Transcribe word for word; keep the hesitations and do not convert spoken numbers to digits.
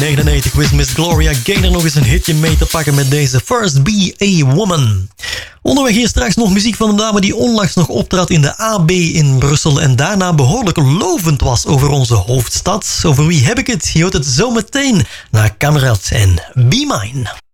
negenennegentig wist Miss Gloria Gaynor nog eens een hitje mee te pakken met deze First Be a Woman. Onderweg hier straks nog muziek van een dame die onlangs nog optrad in de A B in Brussel en daarna behoorlijk lovend was over onze hoofdstad. Over wie heb ik het? Je hoort het zo meteen naar Kamerad en Be Mine.